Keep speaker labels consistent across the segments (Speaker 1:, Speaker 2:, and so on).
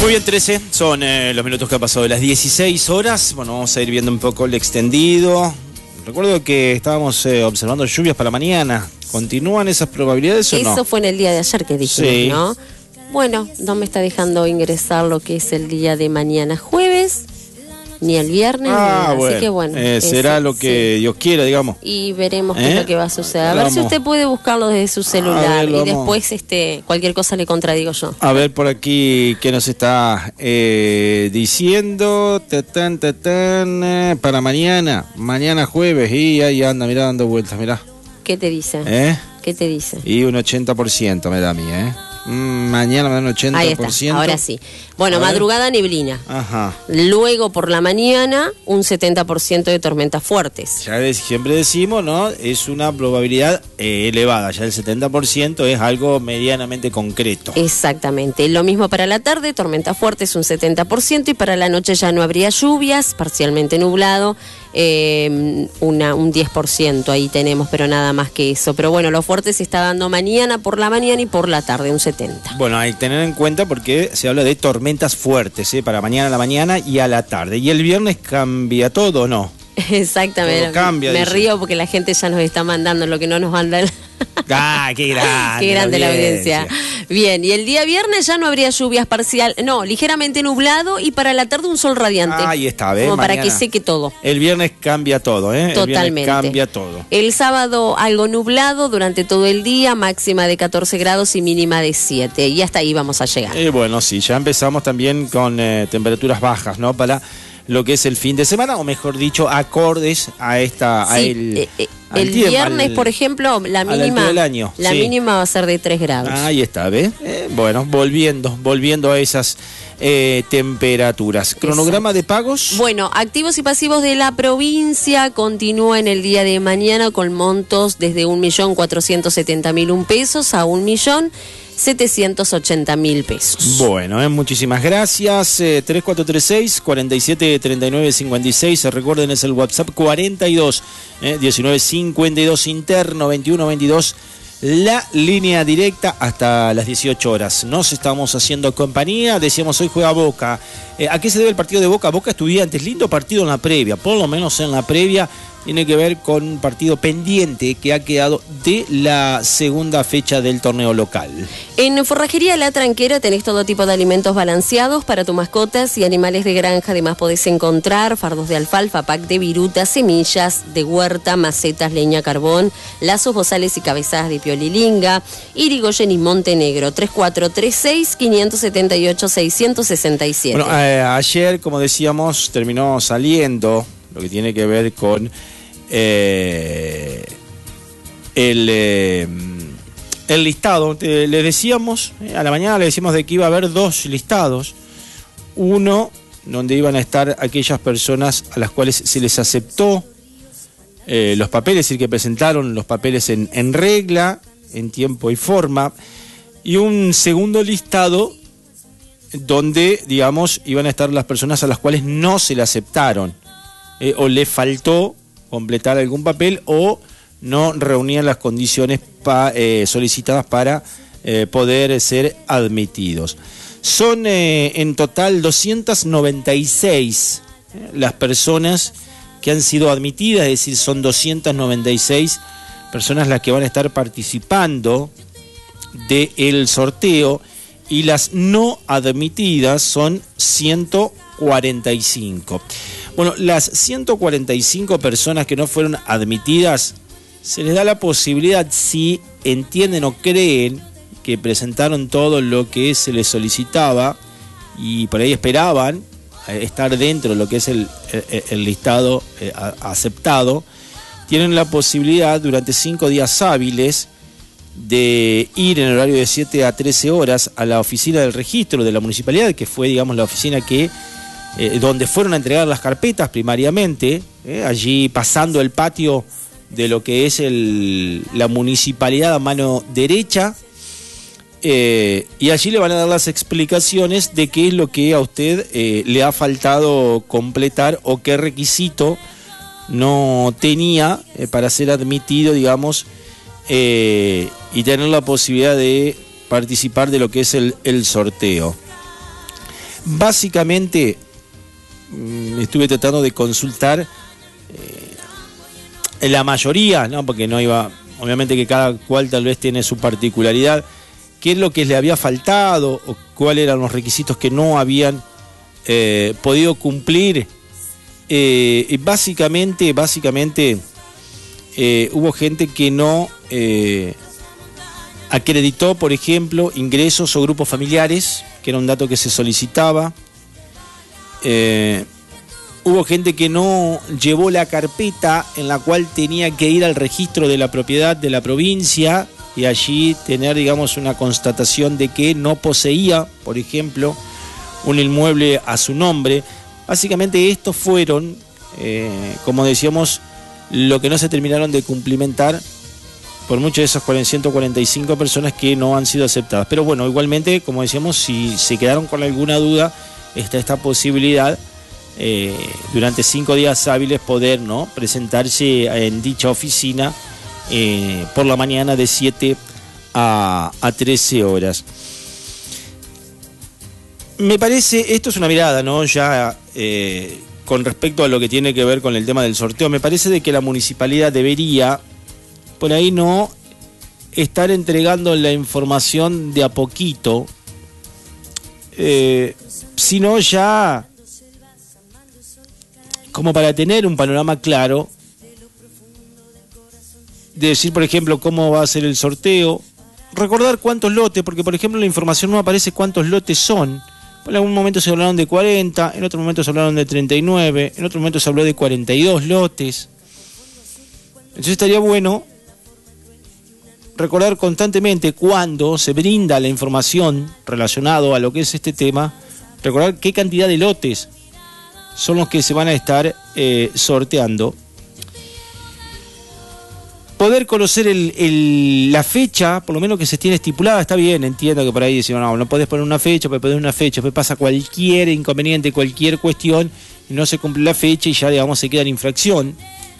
Speaker 1: Muy bien, 13 son los minutos que ha pasado de las 16 horas. Bueno, vamos a ir viendo un poco el extendido. Recuerdo que estábamos observando lluvias para mañana. ¿Continúan esas probabilidades o no?
Speaker 2: Eso fue en el día de ayer que dijimos,
Speaker 1: sí,
Speaker 2: ¿no? Bueno, no me está dejando ingresar lo que es el día de mañana jueves, ni el viernes, ni nada.
Speaker 1: Bueno.
Speaker 2: Así que bueno.
Speaker 1: Será lo que Dios quiera, digamos.
Speaker 2: Y veremos qué es lo que va a suceder. A ver si usted puede buscarlo desde su celular y después cualquier cosa le contradigo yo.
Speaker 1: A ver por aquí qué nos está diciendo. Para mañana jueves. Y ahí anda, mirá, dando vueltas, mirá.
Speaker 2: ¿Qué te dice? ¿Qué te dice?
Speaker 1: Y un 80% me da a mí, mañana me da un 80%.
Speaker 2: Ahí está, ahora sí. Bueno, madrugada neblina.
Speaker 1: Ajá.
Speaker 2: Luego por la mañana un 70% de tormentas fuertes.
Speaker 1: Ya siempre decimos, ¿no? Es una probabilidad elevada. Ya el 70% es algo medianamente concreto.
Speaker 2: Exactamente. Lo mismo para la tarde, tormentas fuertes un 70%, y para la noche ya no habría lluvias, parcialmente nublado, un 10% ahí tenemos, pero nada más que eso. Pero bueno, lo fuerte se está dando mañana por la mañana y por la tarde un 70%.
Speaker 1: Bueno, hay que tener en cuenta porque se habla de tormentas fuertes, para mañana a la mañana y a la tarde. ¿Y el viernes cambia todo o no?
Speaker 2: Exactamente.
Speaker 1: Todo cambia,
Speaker 2: me río porque la gente ya nos está mandando lo que no nos manda el...
Speaker 1: Qué grande.
Speaker 2: Qué grande la audiencia. Bien, y el día viernes ya no habría lluvias ligeramente nublado, y para la tarde un sol radiante.
Speaker 1: Ahí está, ¿ves?
Speaker 2: Como
Speaker 1: mañana,
Speaker 2: para que seque todo.
Speaker 1: El viernes cambia todo,
Speaker 2: Totalmente.
Speaker 1: El viernes cambia todo.
Speaker 2: El sábado algo nublado durante todo el día, máxima de 14 grados y mínima de 7. Y hasta ahí vamos a llegar.
Speaker 1: Bueno, sí, ya empezamos también con temperaturas bajas, ¿no? Para lo que es el fin de semana, o mejor dicho, acordes a el
Speaker 2: viernes, por ejemplo, la mínima va a ser de 3 grados.
Speaker 1: Ahí está, ¿ves? Bueno, volviendo a esas temperaturas. ¿Cronograma de pagos?
Speaker 2: Bueno, activos y pasivos de la provincia continúa en el día de mañana con montos desde 1.470.001 pesos a 1.780.000 pesos.
Speaker 1: Bueno, muchísimas gracias. 3436-473956. Recuerden, es el WhatsApp 42 1952 interno 2122. La línea directa hasta las 18 horas. Nos estamos haciendo compañía. Decíamos, hoy juega Boca. ¿A qué se debe el partido de Boca? Boca Estudiantes. Lindo partido en la previa. Por lo menos en la previa. Tiene que ver con un partido pendiente que ha quedado de la segunda fecha del torneo local.
Speaker 2: En Forrajería La Tranquera tenés todo tipo de alimentos balanceados para tus mascotas y animales de granja. Además podés encontrar fardos de alfalfa, pack de viruta, semillas de huerta, macetas, leña, carbón, lazos, bozales y cabezadas de piolilinga. Irigoyen y Montenegro, 3436-578-667.
Speaker 1: Bueno, ayer, como decíamos, terminó saliendo lo que tiene que ver con el listado. Les decíamos, a la mañana le decíamos de que iba a haber 2 listados. Uno donde iban a estar aquellas personas a las cuales se les aceptó los papeles, es decir, que presentaron los papeles en regla, en tiempo y forma. Y un segundo listado donde, digamos, iban a estar las personas a las cuales no se le aceptaron, o le faltó completar algún papel, o no reunían las condiciones solicitadas para poder ser admitidos. Son en total 296 las personas que han sido admitidas, es decir, son 296 personas las que van a estar participando del sorteo, y las no admitidas son 145. Bueno, las 145 personas que no fueron admitidas, se les da la posibilidad, si entienden o creen que presentaron todo lo que se les solicitaba y por ahí esperaban estar dentro de lo que es el listado aceptado, tienen la posibilidad durante 5 días hábiles de ir en horario de 7 a 13 horas a la oficina del registro de la municipalidad, que fue, digamos, la oficina que donde fueron a entregar las carpetas primariamente, allí pasando el patio de lo que es la municipalidad a mano derecha, y allí le van a dar las explicaciones de qué es lo que a usted le ha faltado completar o qué requisito no tenía para ser admitido, digamos, y tener la posibilidad de participar de lo que es el sorteo. Básicamente, estuve tratando de consultar la mayoría, ¿no? Porque no iba, obviamente que cada cual tal vez tiene su particularidad, qué es lo que le había faltado o cuáles eran los requisitos que no habían podido cumplir. Y básicamente hubo gente que no acreditó, por ejemplo, ingresos o grupos familiares, que era un dato que se solicitaba. Hubo gente que no llevó la carpeta en la cual tenía que ir al registro de la propiedad de la provincia y allí tener, digamos, una constatación de que no poseía, por ejemplo, un inmueble a su nombre. Básicamente estos fueron, como decíamos, lo que no se terminaron de cumplimentar por muchas de esas 145 personas que no han sido aceptadas. Pero bueno, igualmente, como decíamos, si se quedaron con alguna duda, está esta posibilidad durante 5 días hábiles poder, ¿no?, presentarse en dicha oficina por la mañana de 7 a 13 horas. Me parece, esto es una mirada, ¿no?, ya con respecto a lo que tiene que ver con el tema del sorteo, me parece de que la municipalidad debería, por ahí, no estar entregando la información de a poquito, sino ya como para tener un panorama claro, de decir, por ejemplo, cómo va a ser el sorteo, recordar cuántos lotes, porque por ejemplo la información no aparece cuántos lotes son. En algún momento se hablaron de 40, en otro momento se hablaron de 39, en otro momento se habló de 42 lotes. Entonces estaría bueno recordar constantemente cuando se brinda la información relacionada a lo que es este tema, recordar qué cantidad de lotes son los que se van a estar sorteando. Poder conocer la fecha, por lo menos que se tiene estipulada, está bien, entiendo que por ahí dicen, no podés poner una fecha, puedes poner una fecha, después pasa cualquier inconveniente, cualquier cuestión, y no se cumple la fecha y ya, digamos, se queda en infracción.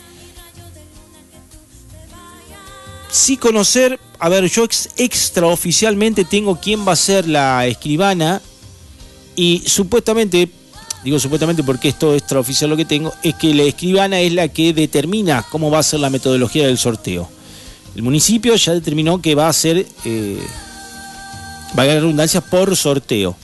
Speaker 1: Sí conocer, a ver, yo extraoficialmente tengo quién va a ser la escribana y supuestamente, digo supuestamente porque es todo extraoficial lo que tengo, es que la escribana es la que determina cómo va a ser la metodología del sorteo. El municipio ya determinó que va a ser, valga la redundancia, por sorteo.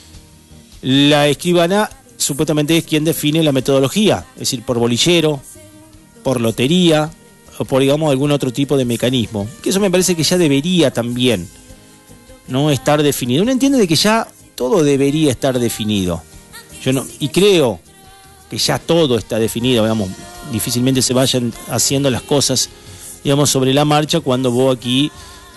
Speaker 1: La escribana supuestamente es quien define la metodología, es decir, por bolillero, por lotería o por, digamos, algún otro tipo de mecanismo. Que eso me parece que ya debería también no estar definido. Uno entiende de que ya todo debería estar definido. Yo no, y creo que ya todo está definido, digamos, difícilmente se vayan haciendo las cosas, digamos, sobre la marcha cuando vos aquí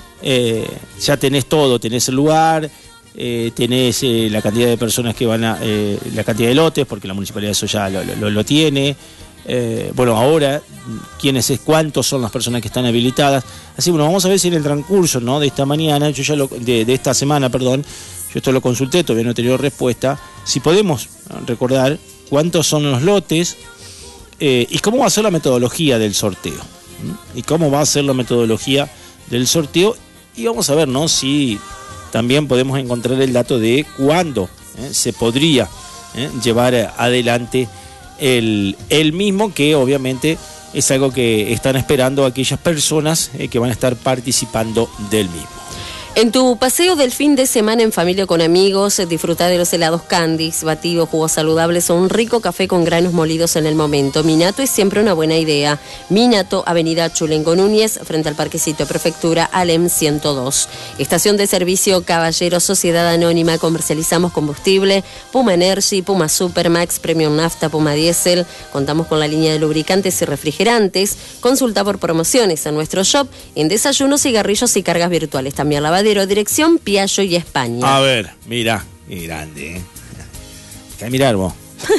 Speaker 1: ya tenés todo, tenés el lugar, tenés la cantidad de personas que van a, la cantidad de lotes, porque la municipalidad eso ya lo tiene. Bueno, ahora, cuántos son las personas que están habilitadas. Así, bueno, vamos a ver si en el transcurso, ¿no?, de esta mañana, yo ya de esta semana, perdón, yo esto lo consulté, todavía no he tenido respuesta, si podemos recordar cuántos son los lotes y cómo va a ser la metodología del sorteo. Y cómo va a ser la metodología del sorteo. Y vamos a ver, ¿no?, si también podemos encontrar el dato de cuándo se podría llevar adelante el mismo, que obviamente es algo que están esperando aquellas personas que van a estar participando del mismo.
Speaker 2: En tu paseo del fin de semana en familia o con amigos, disfruta de los helados Candies, batidos, jugos saludables o un rico café con granos molidos en el momento. Minato es siempre una buena idea. Minato, Avenida Chulengo Núñez, frente al Parquecito de Prefectura, Alem 102. Estación de servicio Caballero, Sociedad Anónima, comercializamos combustible, Puma Energy, Puma Supermax, Premium Nafta, Puma Diesel. Contamos con la línea de lubricantes y refrigerantes. Consulta por promociones en nuestro shop, en desayunos, cigarrillos y cargas virtuales. También dirección Piaggio y España.
Speaker 1: A ver, mira, qué grande, ¿Qué mirar vos?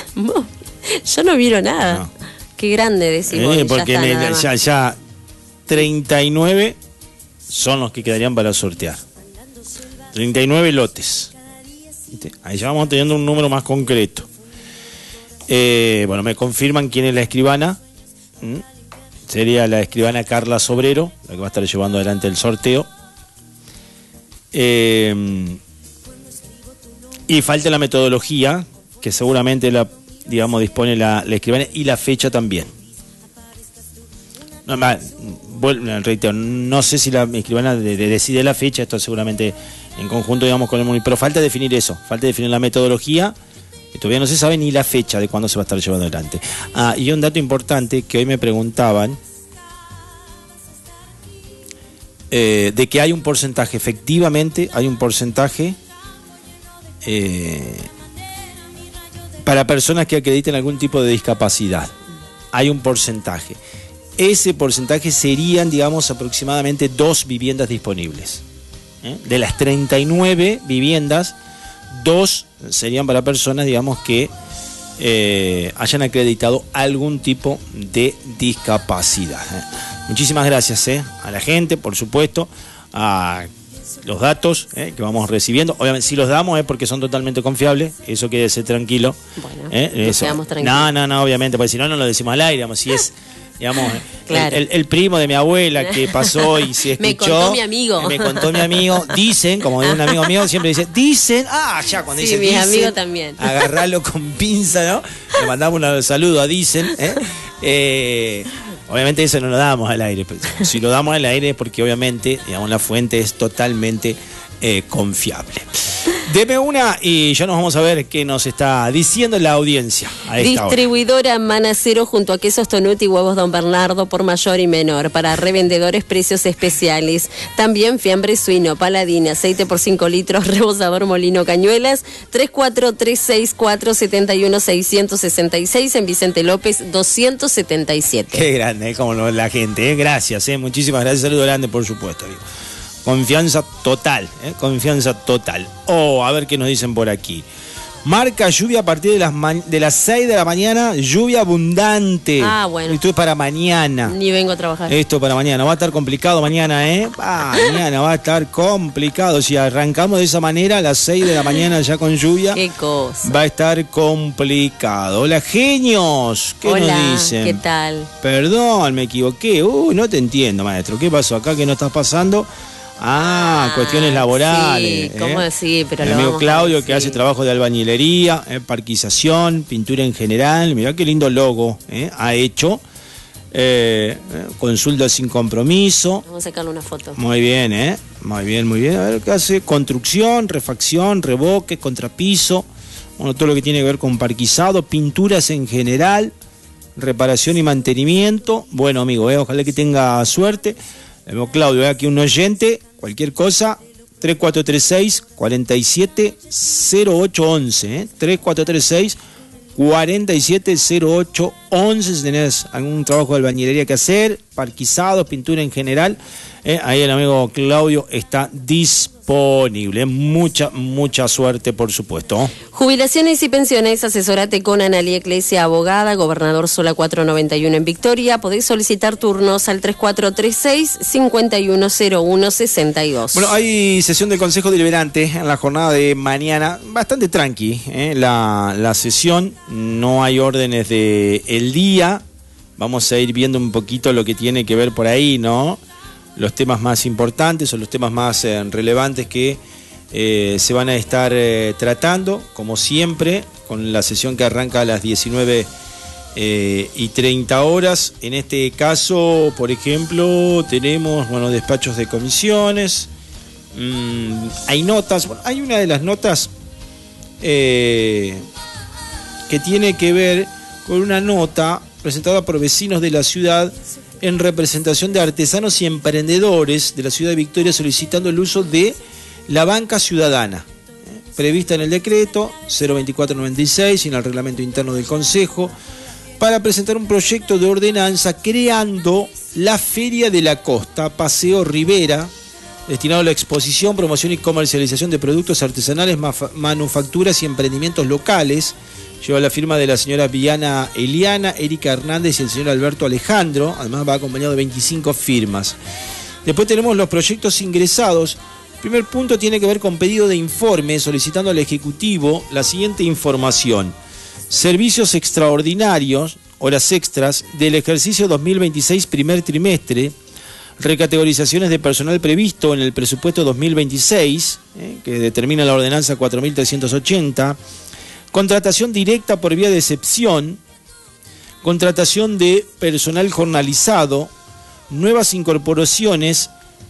Speaker 2: Yo no miro nada. No. Qué grande decimos.
Speaker 1: Porque ya 39 son los que quedarían para sortear. 39 lotes. Ahí ya vamos teniendo un número más concreto. Bueno, me confirman quién es la escribana. Sería la escribana Carla Sobrero, la que va a estar llevando adelante el sorteo. Y Y falta la metodología, que seguramente dispone la escribana, y la fecha también. No, reitero, no sé si la escribana decide la fecha, esto seguramente en conjunto, con el municipio, pero falta definir eso, falta definir la metodología, y todavía no se sabe ni la fecha de cuándo se va a estar llevando adelante. Y un dato importante que hoy me preguntaban, de que hay un porcentaje, efectivamente hay un porcentaje para personas que acrediten algún tipo de discapacidad. Hay un porcentaje. Ese porcentaje serían, aproximadamente 2 viviendas disponibles. De las 39 viviendas, 2 serían para personas, que hayan acreditado algún tipo de discapacidad. Muchísimas gracias a la gente, por supuesto, a los datos que vamos recibiendo. Obviamente, si los damos es porque son totalmente confiables, eso quédese tranquilo.
Speaker 2: Bueno,
Speaker 1: eso.
Speaker 2: Quedamos tranquilos.
Speaker 1: No, obviamente, porque si no, no lo decimos al aire, si es...
Speaker 2: Claro.
Speaker 1: el primo de mi abuela que pasó y se escuchó.
Speaker 2: Me contó mi amigo.
Speaker 1: Dicen, como de un amigo mío, siempre dice, dicen, cuando
Speaker 2: sí,
Speaker 1: dice
Speaker 2: mis
Speaker 1: dicen,
Speaker 2: amigos también.
Speaker 1: Agarrarlo con pinza, ¿no? Le mandamos un saludo a Dicen, obviamente eso no lo damos al aire. Si lo damos al aire es porque obviamente, la fuente es totalmente confiable. Deme una y ya nos vamos a ver qué nos está diciendo la audiencia a esta
Speaker 2: Distribuidora Manacero junto a Quesos Tonuti y Huevos Don Bernardo por mayor y menor. Para revendedores, precios especiales. También fiambre suino, paladín, aceite por 5 litros, rebosador molino, cañuelas. 3436471666 en Vicente López 277.
Speaker 1: Qué grande, como la gente. Gracias, muchísimas gracias. Saludo grande, por supuesto. Confianza total, confianza total. A ver qué nos dicen por aquí. Marca lluvia a partir de las 6 de la mañana, lluvia abundante.
Speaker 2: Bueno.
Speaker 1: Esto es para mañana.
Speaker 2: Ni vengo a trabajar.
Speaker 1: Esto para mañana. Va a estar complicado mañana, mañana va a estar complicado. Si arrancamos de esa manera, a las 6 de la mañana ya con lluvia.
Speaker 2: Qué cosa.
Speaker 1: Va a estar complicado. Hola, genios. ¿Qué nos dicen?
Speaker 2: ¿Qué tal?
Speaker 1: Perdón, me equivoqué. No te entiendo, maestro. ¿Qué pasó acá que no estás pasando? Cuestiones laborales.
Speaker 2: Sí, ¿cómo decir? Pero
Speaker 1: mi amigo Claudio, que hace trabajo de albañilería, parquización, pintura en general. Mirá qué lindo logo ha hecho. Consulta sin compromiso.
Speaker 2: Vamos a sacarle una foto.
Speaker 1: Muy bien, muy bien. A ver qué hace. Construcción, refacción, revoque, contrapiso. Todo lo que tiene que ver con parquizado, pinturas en general, reparación y mantenimiento. Bueno, amigo, ojalá que tenga suerte. Claudio, aquí un oyente, cualquier cosa, 3436-470811, 3436-470811, si tenés algún trabajo de albañilería que hacer, parquizado, pintura en general, ahí el amigo Claudio está disponible. Mucha suerte, por supuesto.
Speaker 2: Jubilaciones y pensiones, asesórate con Analía Iglesia, abogada, Gobernador Sola 491 en Victoria. Podés solicitar turnos al 3436-510162.
Speaker 1: Bueno, hay sesión del Consejo Deliberante en la jornada de mañana, bastante tranqui, la sesión, no hay órdenes del día. Vamos a ir viendo un poquito lo que tiene que ver por ahí, ¿no? Los temas más importantes o los temas más relevantes que se van a estar tratando, como siempre, con la sesión que arranca a las 19:30 horas. En este caso, por ejemplo, tenemos despachos de comisiones, hay notas. Hay una de las notas que tiene que ver con una nota presentada por vecinos de la ciudad en representación de artesanos y emprendedores de la ciudad de Victoria, solicitando el uso de la banca ciudadana, prevista en el decreto 02496 y en el reglamento interno del Consejo, para presentar un proyecto de ordenanza creando la Feria de la Costa, Paseo Rivera, destinado a la exposición, promoción y comercialización de productos artesanales, manufacturas y emprendimientos locales. Lleva la firma de la señora Viana Eliana, Erika Hernández y el señor Alberto Alejandro. Además va acompañado de 25 firmas. Después tenemos los proyectos ingresados. El primer punto tiene que ver con pedido de informe, solicitando al Ejecutivo la siguiente información. Servicios extraordinarios, horas extras, del ejercicio 2026 primer trimestre, recategorizaciones de personal previsto en el presupuesto 2026, que determina la ordenanza 4.380, contratación directa por vía de excepción, contratación de personal jornalizado, nuevas incorporaciones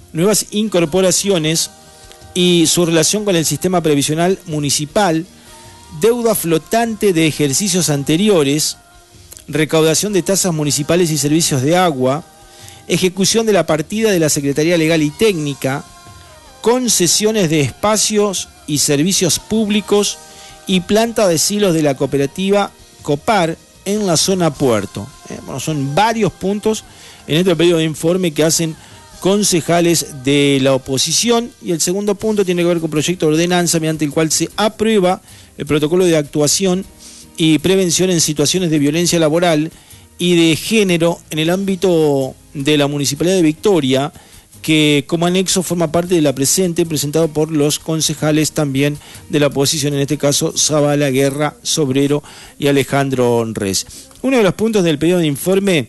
Speaker 1: y su relación con el sistema previsional municipal, deuda flotante de ejercicios anteriores, recaudación de tasas municipales y servicios de agua, ejecución de la partida de la Secretaría Legal y Técnica, concesiones de espacios y servicios públicos y planta de silos de la cooperativa Copar en la zona puerto. Bueno, son varios puntos en este periodo de informe que hacen concejales de la oposición, y el segundo punto tiene que ver con proyecto de ordenanza mediante el cual se aprueba el protocolo de actuación y prevención en situaciones de violencia laboral y de género en el ámbito de la Municipalidad de Victoria, que como anexo forma parte de la presente, presentado por los concejales también de la oposición, en este caso Zavala, Guerra, Sobrero y Alejandro Res. Uno de los puntos del periodo de informe,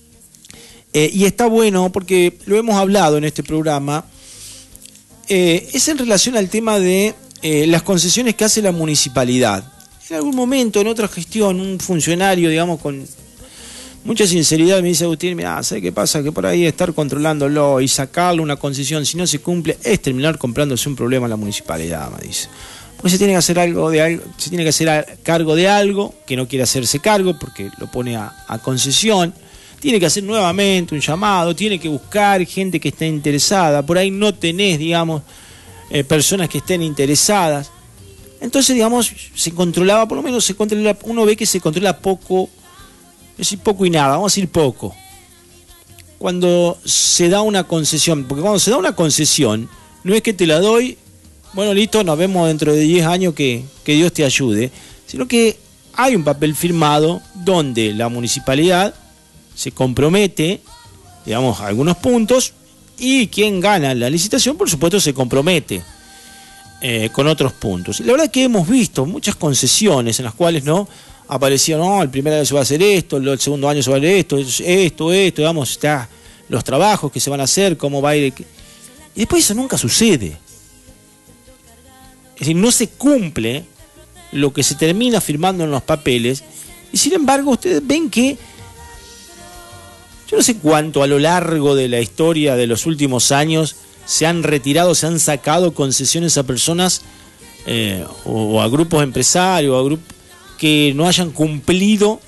Speaker 1: y está bueno porque lo hemos hablado en este programa, es en relación al tema de las concesiones que hace la municipalidad. En algún momento, en otra gestión, un funcionario, digamos, con mucha sinceridad me dice: Agustín, mirá, ¿sabes qué pasa? Que por ahí estar controlándolo y sacarle una concesión, si no se cumple, es terminar comprándose un problema a la municipalidad, me dice. Porque se tiene que hacer se tiene que hacer cargo de algo que no quiere hacerse cargo porque lo pone a concesión. Tiene que hacer nuevamente un llamado, tiene que buscar gente que esté interesada. Por ahí no tenés, digamos, personas que estén interesadas. Entonces, digamos, se controlaba, por lo menos uno ve que se controla poco, es decir, poco y nada, vamos a decir poco. Cuando se da una concesión, porque cuando se da una concesión, no es que te la doy, bueno, listo, nos vemos dentro de 10 años, que Dios te ayude, sino que hay un papel firmado donde la municipalidad se compromete, digamos, a algunos puntos, y quien gana la licitación, por supuesto, se compromete con otros puntos. Y la verdad es que hemos visto muchas concesiones en las cuales no aparecía, no, el primer año se va a hacer esto, el segundo año se va a hacer esto, digamos, está los trabajos que se van a hacer, cómo va a ir. Y después eso nunca sucede. Es decir, no se cumple lo que se termina firmando en los papeles, y sin embargo ustedes ven que yo no sé cuánto a lo largo de la historia de los últimos años se han retirado, se han sacado concesiones a personas o a grupos empresarios, o a grupos que no hayan cumplido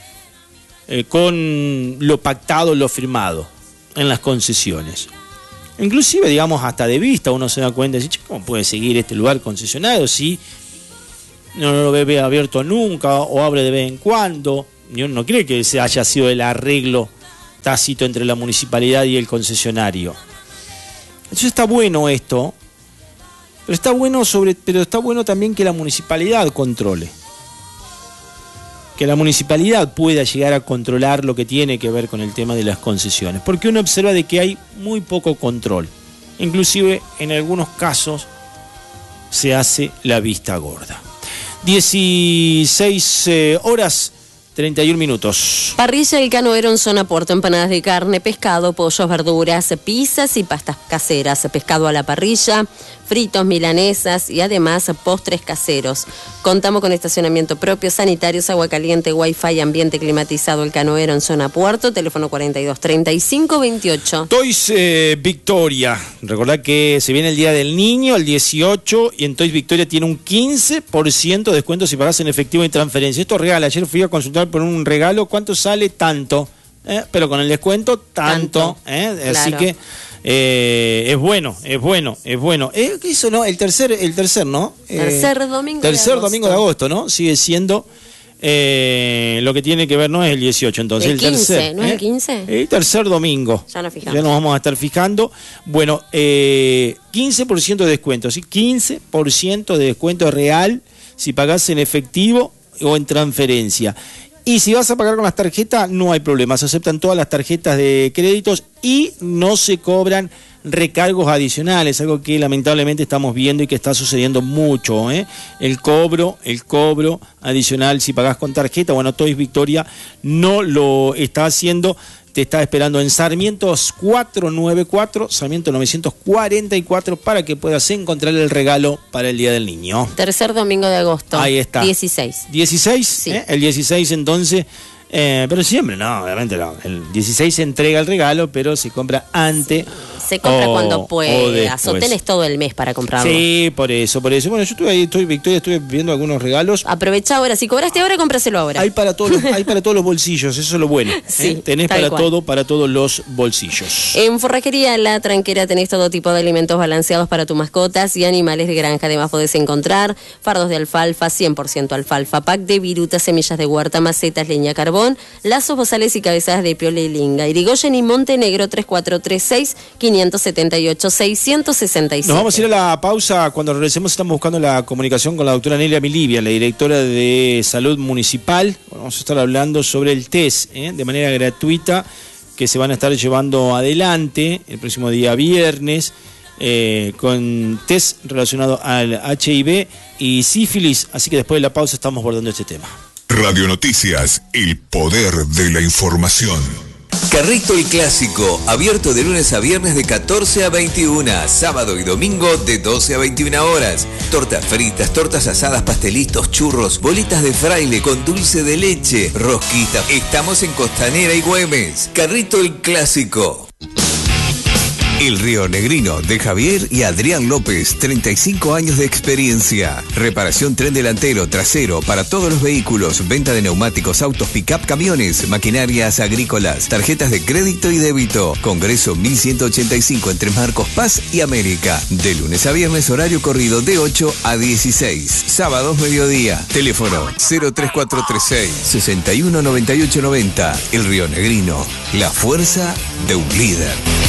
Speaker 1: con lo pactado, lo firmado en las concesiones. Inclusive, digamos, hasta de vista uno se da cuenta y dice: ¿cómo puede seguir este lugar concesionado si no lo ve abierto nunca o abre de vez en cuando? Y uno no cree que ese haya sido el arreglo tácito entre la municipalidad y el concesionario. Entonces está bueno esto, pero está bueno también que la municipalidad controle, que la municipalidad pueda llegar a controlar lo que tiene que ver con el tema de las concesiones, porque uno observa de que hay muy poco control, inclusive en algunos casos se hace la vista gorda. 16 horas 31 minutos.
Speaker 2: Parrilla El Canoero en zona puerto, empanadas de carne, pescado, pollos, verduras, pizzas y pastas caseras, pescado a la parrilla, fritos, milanesas y además postres caseros. Contamos con estacionamiento propio, sanitarios, agua caliente, wifi, ambiente climatizado. El Canoero en zona puerto, teléfono 423528.
Speaker 1: Toys Victoria, recordad que se viene el Día del Niño, el 18, y en Toys Victoria tiene un 15% de descuento si pagás en efectivo y transferencia. Esto regala, ayer fui a consultar por un regalo, ¿cuánto sale? Tanto, pero con el descuento, tanto. Claro. Así que es bueno. Eso no, el tercer, ¿no? Tercer domingo de agosto, ¿no? Sigue siendo lo que tiene que ver, no es el 18, entonces
Speaker 2: el 15,
Speaker 1: tercer.
Speaker 2: ¿no es el 15?
Speaker 1: El tercer domingo.
Speaker 2: Ya nos fijamos.
Speaker 1: Ya nos vamos a estar fijando. Bueno, 15% de descuento, ¿sí? 15% de descuento real si pagás en efectivo o en transferencia. Y si vas a pagar con las tarjetas, no hay problema. Se aceptan todas las tarjetas de créditos y no se cobran recargos adicionales, algo que lamentablemente estamos viendo y que está sucediendo mucho, el cobro adicional si pagás con tarjeta. Bueno, Toys Victoria no lo está haciendo te está esperando en Sarmientos 494, Sarmiento 944, para que puedas encontrar el regalo para el Día del Niño.
Speaker 2: Tercer domingo de agosto.
Speaker 1: Ahí está.
Speaker 2: 16.
Speaker 1: ¿16?
Speaker 2: Sí.
Speaker 1: El 16 entonces, pero siempre, no, obviamente no. El 16 se entrega el regalo, pero se compra antes.
Speaker 2: Se compra cuando puedas, o
Speaker 1: después.
Speaker 2: Tenés todo el mes para comprarlo.
Speaker 1: Sí, por eso. Bueno, yo estuve viendo algunos regalos.
Speaker 2: Aprovecha ahora, si cobraste ahora, cómpraselo ahora.
Speaker 1: Hay para todos los bolsillos, eso es lo bueno.
Speaker 2: Sí,
Speaker 1: tenés para todos los bolsillos.
Speaker 2: En Forrajería La Tranquera tenés todo tipo de alimentos balanceados para tus mascotas y animales de granja. Además podés encontrar fardos de alfalfa, 100% alfalfa, pack de viruta, semillas de huerta, macetas, leña, carbón, lazos, bozales y cabezadas de piola y linga. Irigoyen y Montenegro 3436 578 667.
Speaker 1: Nos vamos a ir a la pausa. Cuando regresemos estamos buscando la comunicación con la doctora Nelia Milivia, la directora de Salud Municipal. Vamos a estar hablando sobre el test de manera gratuita que se van a estar llevando adelante el próximo día viernes con test relacionado al HIV y sífilis. Así que después de la pausa estamos abordando este tema.
Speaker 3: Radio Noticias, el poder de la información.
Speaker 4: Carrito el Clásico, abierto de lunes a viernes de 14 a 21, sábado y domingo de 12 a 21 horas. Tortas fritas, tortas asadas, pastelitos, churros, bolitas de fraile con dulce de leche, rosquita. Estamos en Costanera y Güemes. Carrito el Clásico. El Río Negrino de Javier y Adrián López, 35 años de experiencia. Reparación tren delantero, trasero, para todos los vehículos. Venta de neumáticos, autos, pick-up, camiones, maquinarias agrícolas, tarjetas de crédito y débito. Congreso 1185 entre Marcos Paz y América. De lunes a viernes, horario corrido de 8 a 16. Sábados, mediodía. Teléfono 03436 619890. El Río Negrino, la fuerza de un líder.